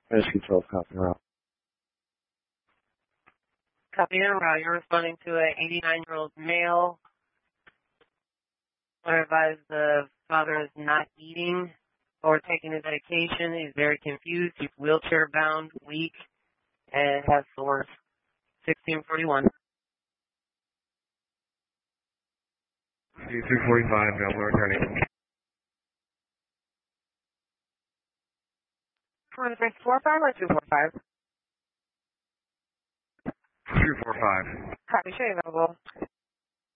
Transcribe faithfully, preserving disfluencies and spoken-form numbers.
Rescue twelve, copy route. Copy in route. You're responding to an eighty-nine-year-old male. I advise the father is not eating or taking his medication. He's very confused. He's wheelchair bound, weak, and has sores. sixteen forty-one. two forty-five, Delta returning. three four five or two four five? two four five. Copy, show you available.